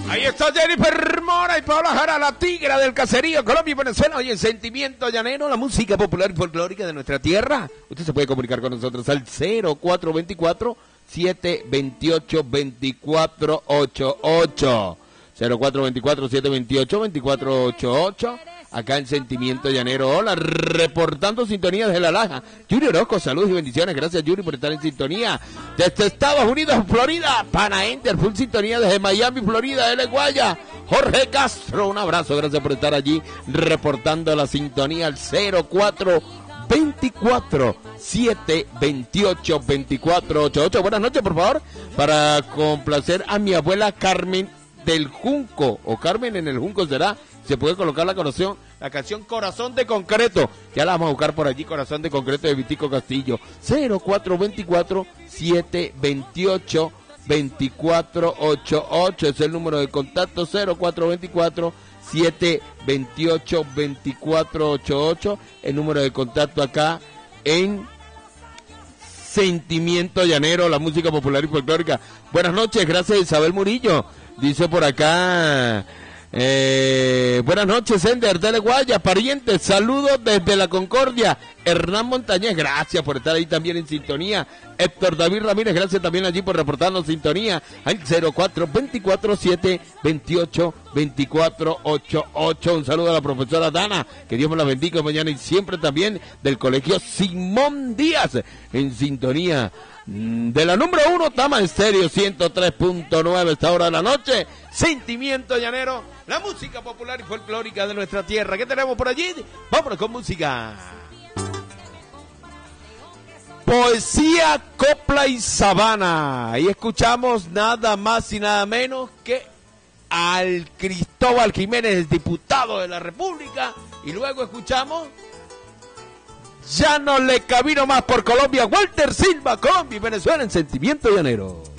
Ahí está Jennifer Mora y Paola Jara, la tigra del caserío, Colombia y Venezuela. Hoy en Sentimiento Llanero, la música popular y folclórica de nuestra tierra. Usted se puede comunicar con nosotros al 0424-728-2488. 0424-728-2488. Acá en Sentimiento Llanero. Hola, reportando sintonía desde La Laja. Yuri Orozco, saludos y bendiciones. Gracias, Yuri, por estar en sintonía. Desde Estados Unidos, Florida, Pana Enter, full sintonía desde Miami, Florida, L. Guaya. Jorge Castro, un abrazo, gracias por estar allí reportando la sintonía al 0424-728-2488. Buenas noches, por favor, para complacer a mi abuela Carmen del Junco, o Carmen en el Junco será. Se puede colocar la canción Corazón de Concreto. Ya la vamos a buscar por allí, Corazón de Concreto de Vitico Castillo. 0424-728-2488. Es el número de contacto. 0424-728-2488. El número de contacto acá en Sentimiento Llanero, la música popular y folclórica. Buenas noches, gracias Isabel Murillo. Dice por acá... buenas noches, Sender, Tele Guaya, parientes, saludos desde La Concordia. Hernán Montañez, gracias por estar ahí también en sintonía. Héctor David Ramírez, gracias también allí por reportarnos sintonía al 0424-728-2488. Un saludo a la profesora Dana, que Dios me la bendiga mañana y siempre también del colegio Simón Díaz en sintonía de la número 1, Tama Estéreo 103.9, esta hora de la noche. Sentimiento Llanero, la música popular y folclórica de nuestra tierra. ¿Qué tenemos por allí? Vámonos con música. Poesía, copla y sabana. Ahí escuchamos nada más y nada menos que al Cristóbal Jiménez, diputado de la República. Y luego escuchamos Ya no le camino más por Colombia, Walter Silva, Colombia y Venezuela en Sentimiento Llanero.